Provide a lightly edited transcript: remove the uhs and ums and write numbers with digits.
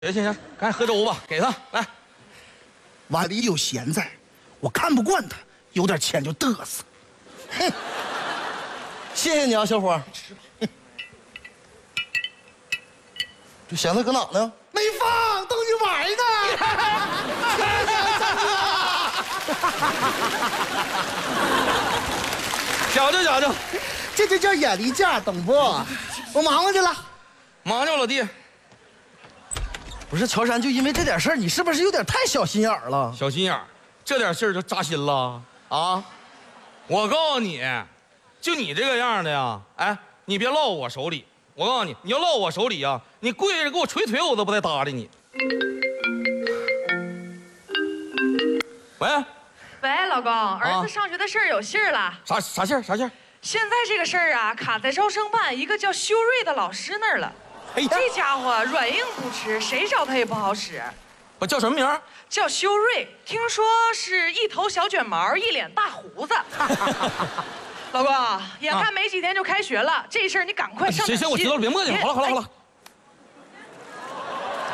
行，赶紧喝粥吧，给他来。 碗里有咸菜，我看不惯他，有点钱就嘚瑟。哼， 谢谢你啊，小伙。 吃吧。 这咸菜搁哪呢？ 没放，逗你玩呢。 讲究， 这就叫眼力劲儿，懂不？我忙活去了。 忙去吧，老弟。 不是乔杉，就因为这点事儿，你是不是有点太小心眼儿了？ 小心眼儿，这点事儿就扎心了啊！我告诉你，就你这个样的呀，哎，你别落我手里。我告诉你，你要落我手里呀，你跪着给我捶腿，我都不带搭理你。喂， 老公，儿子上学的事儿有信儿了。 啥信儿？ 现在这个事儿啊，卡在招生办一个叫修睿的老师那儿了。 哎呀， 这家伙软硬不吃，谁找他也不好使。 我叫什么名儿？ 叫修睿，听说是一头小卷毛，一脸大胡子。老公，眼看没几天就开学了，这事儿你赶快上点心。 行，我知道了，别磨叽了。好了。